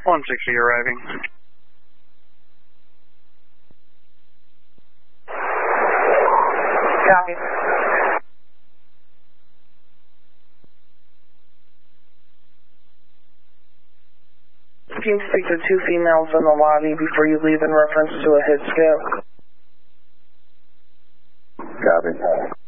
160 arriving. Copy. Can you speak to 2 females in the lobby before you leave in reference to a hit skip? Copy.